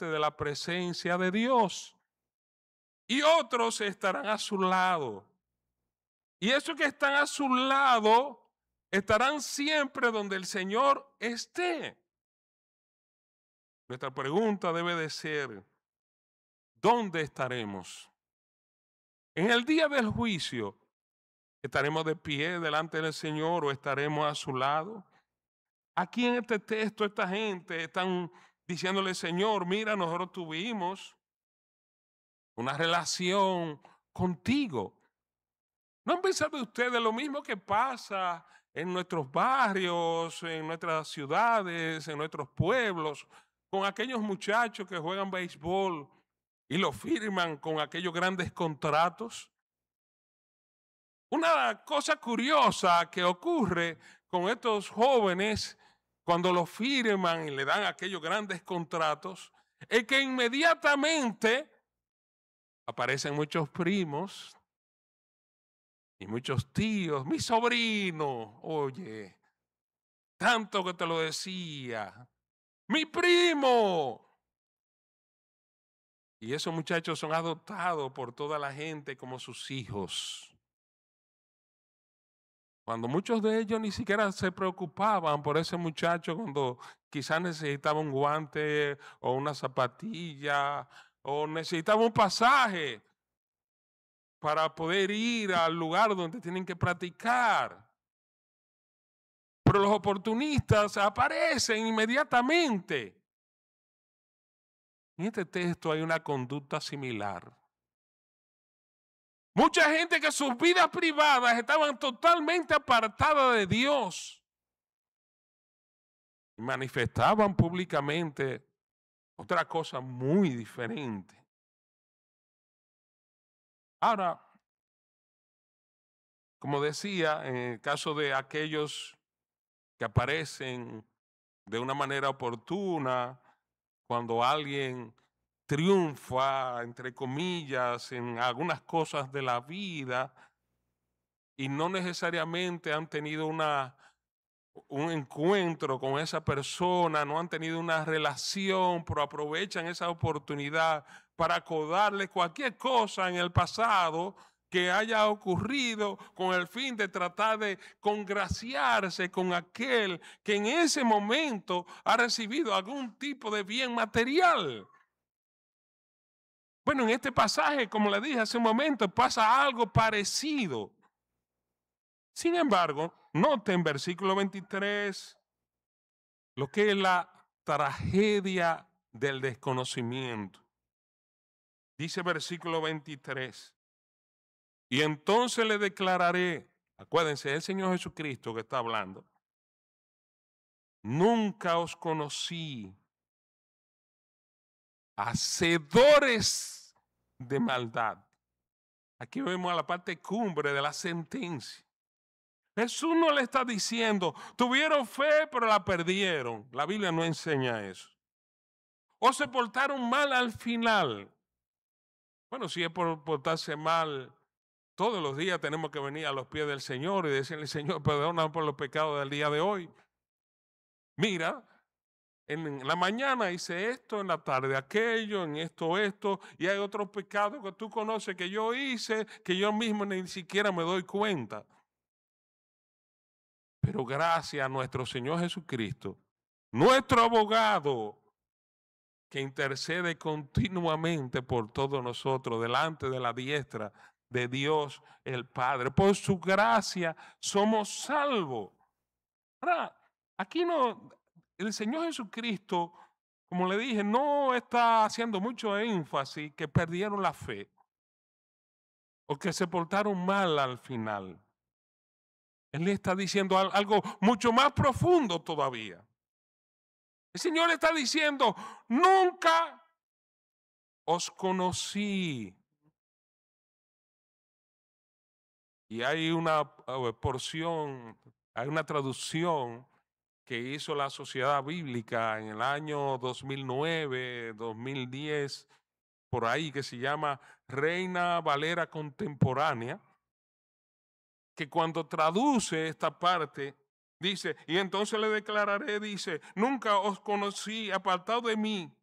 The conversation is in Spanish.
delante de la presencia de Dios. Y otros estarán a su lado. Y esos que están a su lado estarán siempre donde el Señor esté. Nuestra pregunta debe de ser, ¿dónde estaremos? En el día del juicio, ¿estaremos de pie delante del Señor o estaremos a su lado? Aquí en este texto esta gente están diciéndole, Señor, mira, nosotros tuvimos una relación contigo. ¿No han pensado ustedes lo mismo que pasa en nuestros barrios, en nuestras ciudades, en nuestros pueblos, con aquellos muchachos que juegan béisbol y lo firman con aquellos grandes contratos? Una cosa curiosa que ocurre con estos jóvenes cuando lo firman y le dan aquellos grandes contratos es que inmediatamente aparecen muchos primos y muchos tíos. Mi sobrino, oye, tanto que te lo decía. Mi primo. Y esos muchachos son adoptados por toda la gente como sus hijos. Cuando muchos de ellos ni siquiera se preocupaban por ese muchacho cuando quizás necesitaba un guante o una zapatilla o necesitaba un pasaje para poder ir al lugar donde tienen que practicar. Pero los oportunistas aparecen inmediatamente. En este texto hay una conducta similar. Mucha gente que sus vidas privadas estaban totalmente apartadas de Dios. Y manifestaban públicamente otra cosa muy diferente. Ahora, como decía, en el caso de aquellos que aparecen de una manera oportuna, cuando alguien triunfa, entre comillas, en algunas cosas de la vida y no necesariamente han tenido un encuentro con esa persona, no han tenido una relación, pero aprovechan esa oportunidad para acodarle cualquier cosa en el pasado que haya ocurrido con el fin de tratar de congraciarse con aquel que en ese momento ha recibido algún tipo de bien material. Bueno, en este pasaje, como le dije hace un momento, pasa algo parecido. Sin embargo, note en versículo 23 lo que es la tragedia del desconocimiento. Dice versículo 23, y entonces le declararé, acuérdense, es el Señor Jesucristo que está hablando, nunca os conocí, hacedores de maldad. Aquí vemos a la parte cumbre de la sentencia. Jesús no le está diciendo, tuvieron fe pero la perdieron. La Biblia no enseña eso. O se portaron mal al final. Bueno, si es por portarse mal, todos los días tenemos que venir a los pies del Señor y decirle, Señor, perdona por los pecados del día de hoy. Mira, en la mañana hice esto, en la tarde aquello, en esto, y hay otros pecados que tú conoces que yo hice, que yo mismo ni siquiera me doy cuenta. Pero gracias a nuestro Señor Jesucristo, nuestro abogado, que intercede continuamente por todos nosotros delante de la diestra de Dios el Padre. Por su gracia somos salvos. Ahora, aquí no, el Señor Jesucristo, como le dije, no está haciendo mucho énfasis que perdieron la fe o que se portaron mal al final. Él le está diciendo algo mucho más profundo todavía. El Señor le está diciendo, nunca os conocí. Y hay una porción, hay una traducción que hizo la Sociedad Bíblica en el año 2009, 2010, por ahí, que se llama Reina Valera Contemporánea, que cuando traduce esta parte, dice, y entonces le declararé, dice, nunca os conocí, apartado de mí,